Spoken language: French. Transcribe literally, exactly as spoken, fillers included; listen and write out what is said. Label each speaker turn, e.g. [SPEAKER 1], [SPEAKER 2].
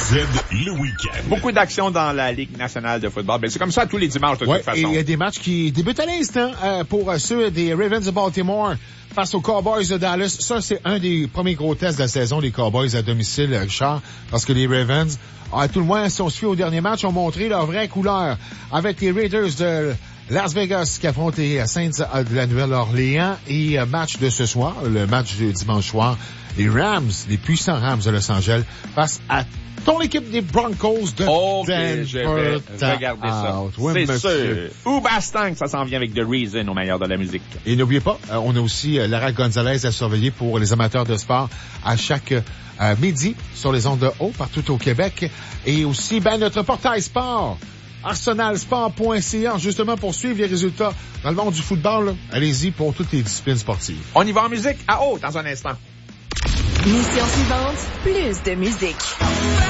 [SPEAKER 1] Z, le week-end.
[SPEAKER 2] Beaucoup d'action dans la Ligue nationale de football. Ben, c'est comme ça tous les dimanches, de
[SPEAKER 3] ouais,
[SPEAKER 2] toute façon.
[SPEAKER 3] Et il y a des matchs qui débutent à l'instant euh, pour euh, ceux des Ravens de Baltimore face aux Cowboys de Dallas. Ça, c'est un des premiers gros tests de la saison, les Cowboys à domicile, Richard, parce que les Ravens, à tout le moins, si on se fie au dernier match, ont montré leur vraie couleur avec les Raiders de Las Vegas qui affrontent les Saints de la Nouvelle-Orléans. Et euh, match de ce soir, le match de dimanche soir, les Rams, les puissants Rams de Los Angeles face à ton équipe des Broncos de
[SPEAKER 2] OK,
[SPEAKER 3] Denver.
[SPEAKER 2] je vais regarder ça.
[SPEAKER 3] Oui,
[SPEAKER 2] c'est
[SPEAKER 3] monsieur.
[SPEAKER 2] sûr. Ou Bastang, ça s'en vient avec The Reason au meilleur de la musique.
[SPEAKER 3] Et n'oubliez pas, euh, on a aussi euh, Lara Gonzalez à surveiller pour les amateurs de sport à chaque euh, midi sur les ondes de haut partout au Québec. Et aussi, ben, notre portail sport, arsenal sport point c a, justement pour suivre les résultats dans le monde du football. Là. Allez-y pour toutes les disciplines sportives.
[SPEAKER 2] On y va en musique à haut dans un instant.
[SPEAKER 4] Mission suivante, plus de musique.